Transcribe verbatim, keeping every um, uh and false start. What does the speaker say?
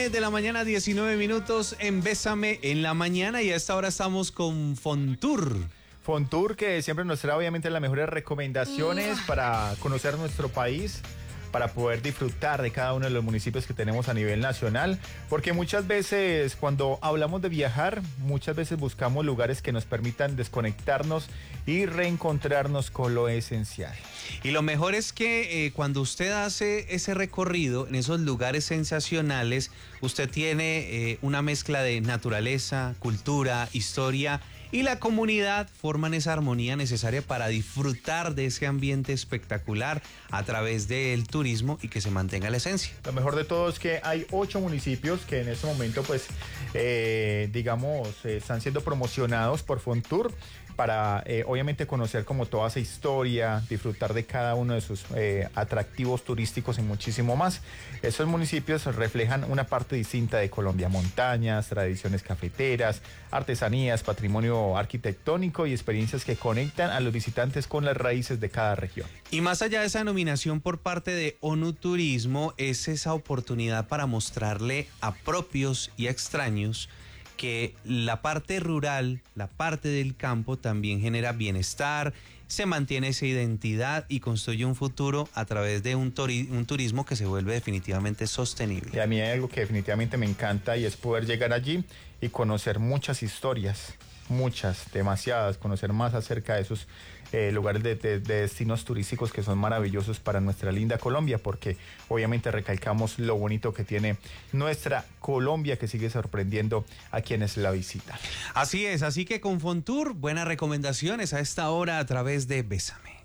nueve de la mañana, diecinueve minutos en Bésame en la mañana, y a esta hora estamos con Fontour. Fontour, que siempre nos trae obviamente las mejores recomendaciones para conocer nuestro país, para poder disfrutar de cada uno de los municipios que tenemos a nivel nacional, porque muchas veces cuando hablamos de viajar, muchas veces buscamos lugares que nos permitan desconectarnos y reencontrarnos con lo esencial. Y lo mejor es que eh, cuando usted hace ese recorrido en esos lugares sensacionales, usted tiene eh, una mezcla de naturaleza, cultura, historia, y la comunidad forman esa armonía necesaria para disfrutar de ese ambiente espectacular a través del turismo y que se mantenga la esencia. Lo mejor de todo es que hay ocho municipios que en este momento, pues, eh, digamos, eh, están siendo promocionados por Fontour para, eh, obviamente, conocer como toda esa historia, disfrutar de cada uno de sus eh, atractivos turísticos y muchísimo más. Esos municipios reflejan una parte distinta de Colombia: montañas, tradiciones cafeteras, artesanías, patrimonio arquitectónico y experiencias que conectan a los visitantes con las raíces de cada región. Y más allá de esa nominación por parte de ONU Turismo, es esa oportunidad para mostrarle a propios y a extraños que la parte rural, la parte del campo también genera bienestar, se mantiene esa identidad y construye un futuro a través de un, turi- un turismo que se vuelve definitivamente sostenible. Y a mí hay algo que definitivamente me encanta, y es poder llegar allí y conocer muchas historias, muchas, demasiadas, conocer más acerca de esos eh, lugares de, de, de destinos turísticos que son maravillosos para nuestra linda Colombia, porque obviamente recalcamos lo bonito que tiene nuestra Colombia, que sigue sorprendiendo a quienes la visitan. Así es, así que con Fontour, buenas recomendaciones a esta hora a través de Bésame.